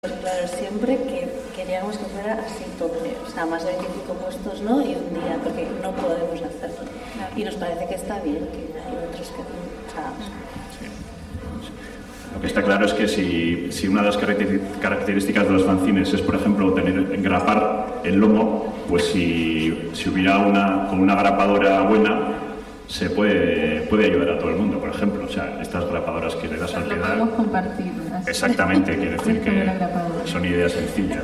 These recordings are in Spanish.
Pues claro, siempre que queríamos que fuera así tope, o sea, más de 25 puestos, ¿no? Y un día, porque no podemos hacerlo. Y nos parece que está bien, que hay otros que no, o sea... Sí. Lo que está claro es que si una de las características de los fanzines es, por ejemplo, grapar el lomo, pues si hubiera con una grapadora buena, se puede ayudar a todo el mundo, por ejemplo. O sea, estas grapadoras que le das al pedal... Lo podemos compartir. Así. Exactamente, quiere decir que son ideas sencillas.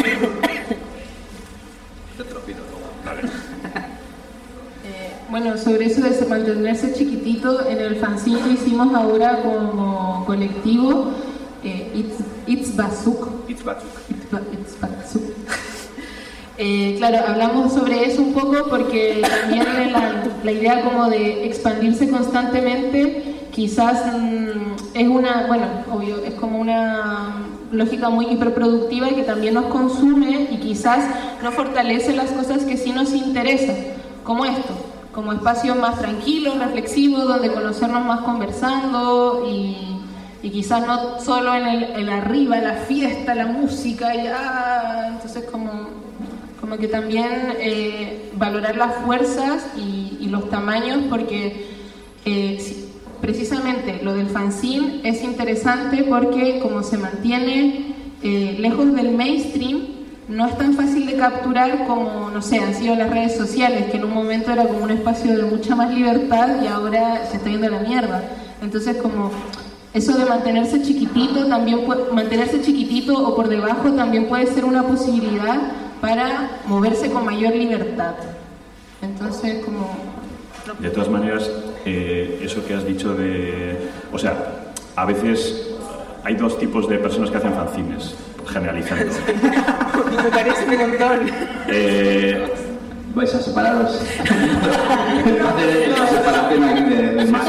Vale. Bueno, sobre eso de mantenerse chiquitito, en el fanzine que hicimos ahora como colectivo, It's Bazuk. Claro, hablamos sobre eso un poco porque también la idea como de expandirse constantemente quizás es obvio, es como una lógica muy hiperproductiva y que también nos consume y quizás no fortalece las cosas que sí nos interesan, como esto, como espacios más tranquilos, reflexivos, donde conocernos más conversando y quizás no solo en el arriba, la fiesta, la música, entonces como que también valorar las fuerzas y los tamaños, porque precisamente lo del fanzine es interesante porque como se mantiene lejos del mainstream, no es tan fácil de capturar como, no sé, han sido las redes sociales, que en un momento era como un espacio de mucha más libertad y ahora se está yendo a la mierda. Entonces como eso de mantenerse chiquitito o por debajo también puede ser una posibilidad para moverse con mayor libertad. Entonces, como... De todas maneras, eso que has dicho o sea, a veces hay dos tipos de personas que hacen fanzines, generalizando. Me parece un montón. Vais a separaros. Hacer la separación aquí de sí.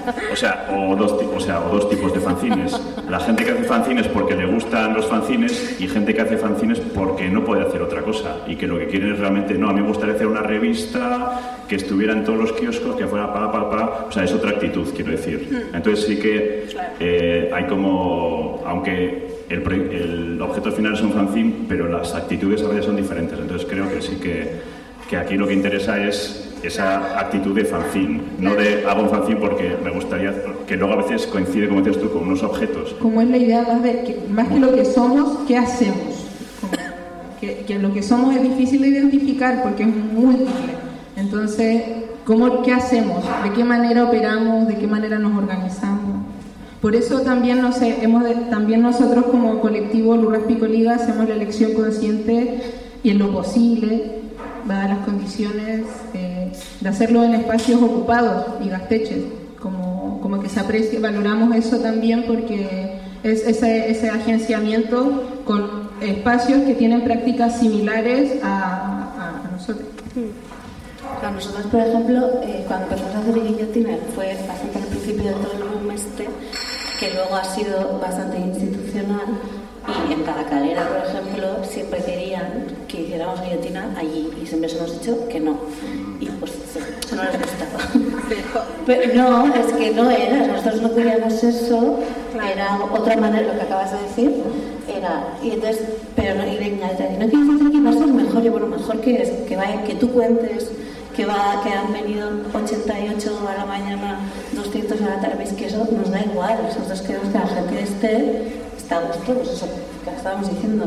O dos tipos de fanzines. La gente que hace fanzines porque le gustan los fanzines y gente que hace fanzines porque no puede hacer otra cosa y que lo que quieren es realmente, no, a mí me gustaría hacer una revista que estuviera en todos los kioscos, que fuera o sea, es otra actitud, quiero decir. Entonces sí que hay como, aunque el objeto final es un fanzine, pero las actitudes a veces son diferentes. Entonces creo que sí que aquí lo que interesa es esa actitud de fanzine, no de hago un fanzine porque me gustaría, que luego a veces coincide, como dices tú, con unos objetos. Como es la idea más que lo que somos, ¿qué hacemos? Que lo que somos es difícil de identificar porque es múltiple. Entonces, ¿qué hacemos? ¿De qué manera operamos? ¿De qué manera nos organizamos? Por eso también, no sé, también nosotros como colectivo Lurras Pico Liga hacemos la elección consciente y en lo posible, dadas las condiciones, de hacerlo en espacios ocupados y gasteches, como que se aprecie, valoramos eso también porque es ese agenciamiento con espacios que tienen prácticas similares a nosotros. Claro, nosotros, por ejemplo, cuando empezamos a hacer guillotina fue bastante al principio de todo el boom que luego ha sido bastante institucional. Y en cada calera, por ejemplo, siempre querían que hiciéramos guillotina allí y siempre se nos ha dicho que no. Y pues eso no les gustaba. Pero no, es que no era, nosotros no queríamos eso, claro. Era otra manera, lo que acabas de decir, y entonces, pero no, y venga, no quieres decir que va a ser mejor, yo bueno, mejor que tú cuentes que han venido 88 a la mañana, 200 a la tarde, es que eso nos da igual, nosotros queremos que la gente está a gusto, pues eso que estábamos diciendo,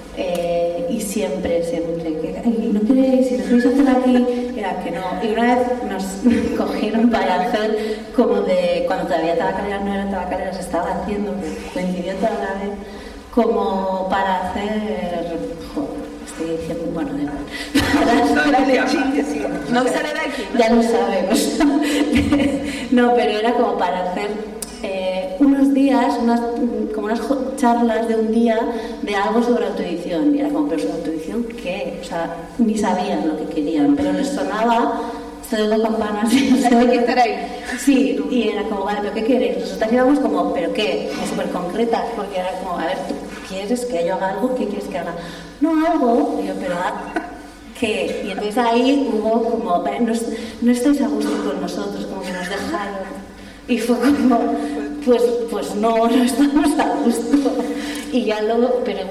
y siempre, y no queréis, si lo queréis hacer aquí, era que no, y una vez nos cogieron para hacer como de, cuando todavía Tabacalera no era Tabacalera, se estaba haciendo, coincidió toda la vez, como para hacer, estoy diciendo, bueno, no sale de aquí, ya lo sabemos. No, pero era como para hacer unos días, como unas charlas de un día de algo sobre autoedición. Y era como, pero sobre autoedición, ¿qué? O sea, ni sabían lo que querían, pero les sonaba, estoy de campanas. Hay que estar ahí. Sí, y era como, vale, ¿pero qué queréis? Nosotras íbamos como, ¿pero qué? Como súper concretas, porque era como, a ver, ¿tú quieres que yo haga algo? ¿Qué quieres que haga? No, algo. Y yo, pero ¿qué? Y entonces ahí hubo como, no estáis a gusto con nosotros, como que nos dejaron. Y fue como... pues no estamos a gusto. Y ya luego, pero